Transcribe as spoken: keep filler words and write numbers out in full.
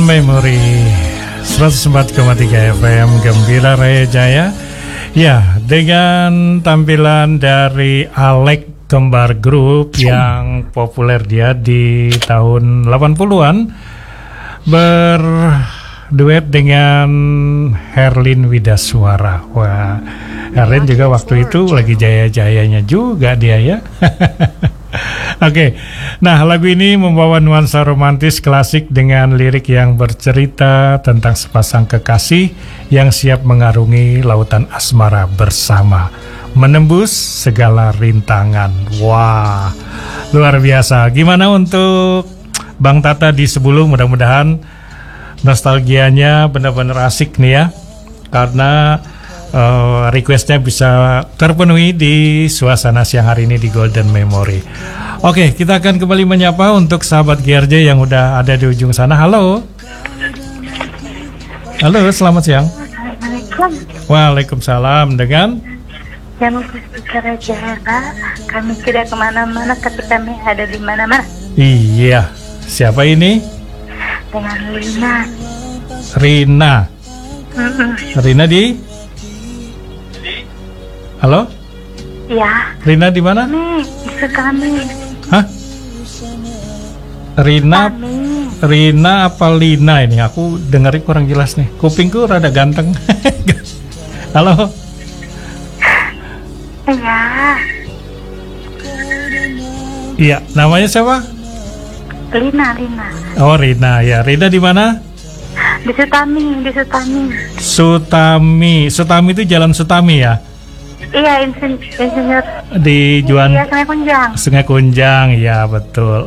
Memori seratus empat koma tiga F M Gembira Raya Jaya. Ya, dengan tampilan dari Alek Kembar Group yang populer dia di tahun delapan puluhan, berduet dengan Herlin Widaswara. Wah, Herlin juga waktu itu lagi jaya-jayanya juga dia ya. Oke, nah lagu ini membawa nuansa romantis klasik dengan lirik yang bercerita tentang sepasang kekasih yang siap mengarungi lautan asmara bersama, menembus segala rintangan. Wah, luar biasa. Gimana untuk Bang Tata di Sebulu? Mudah-mudahan nostalgianya benar-benar asik nih ya, karena Uh, requestnya bisa terpenuhi di suasana siang hari ini di Golden Memory. Oke, kita akan kembali menyapa untuk sahabat G R J yang udah ada di ujung sana. Halo. Halo, selamat siang. Assalamualaikum. Waalaikumsalam. Dengan yang bicara Jahara, kami tidak kemana-mana tapi kami ada di mana-mana. Iya. Siapa ini? Dengan Lina. Rina. Mm-mm. Rina di Halo? Ya. Rina di mana? Kami, isu kami. Hah? Rina, Kami. Rina apa Lina ini? Aku dengerin kurang jelas nih. Kupingku rada ganteng. Halo? Iya. Iya, namanya siapa? Lina, Lina. Oh, Rina ya. Rina di mana? Di Sutami, di Sutami. Sutami. Sutami itu Jalan Sutami ya? Iya, insinyur. Di Juan Iya, Sungai Kunjang. Sungai Kunjang, ya betul.